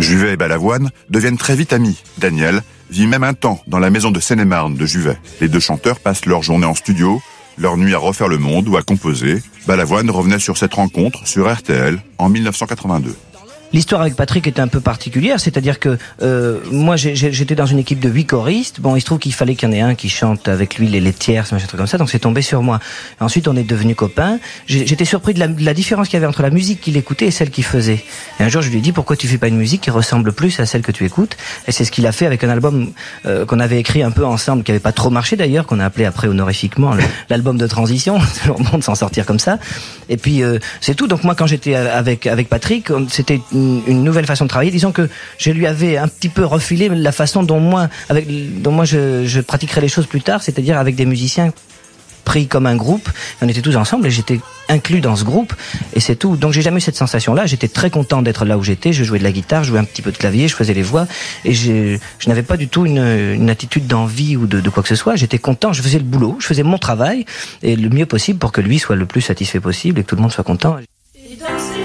Juvet et Balavoine deviennent très vite amis. Daniel vit même un temps dans la maison de Seine-et-Marne de Juvet. Les deux chanteurs passent leur journée en studio, leur nuit à refaire le monde ou à composer. Balavoine revenait sur cette rencontre sur RTL en 1982. L'histoire avec Patrick était un peu particulière, c'est-à-dire que moi j'étais dans une équipe de 8 choristes. Bon, il se trouve qu'il fallait qu'il y en ait un qui chante avec lui les tierces, machin truc comme ça, donc c'est tombé sur moi. Et ensuite on est devenus copains. J'étais surpris de la différence qu'il y avait entre la musique qu'il écoutait et celle qu'il faisait. Et un jour je lui ai dit pourquoi tu fais pas une musique qui ressemble plus à celle que tu écoutes. Et c'est ce qu'il a fait avec un album qu'on avait écrit un peu ensemble, qui avait pas trop marché d'ailleurs, qu'on a appelé après honorifiquement l'album de transition. C'est toujours bon de s'en sortir comme ça. Et puis c'est tout. Donc moi quand j'étais avec Patrick, c'était une nouvelle façon de travailler. Disons que je lui avais un petit peu refilé la façon dont moi je pratiquerais les choses plus tard, c'est-à-dire avec des musiciens pris comme un groupe. On était tous ensemble et j'étais inclus dans ce groupe et c'est tout. Donc j'ai jamais eu cette sensation-là. J'étais très content d'être là où j'étais. Je jouais de la guitare, je jouais un petit peu de clavier, je faisais les voix et je n'avais pas du tout une attitude d'envie ou de quoi que ce soit. J'étais content, je faisais le boulot, je faisais mon travail et le mieux possible pour que lui soit le plus satisfait possible et que tout le monde soit content.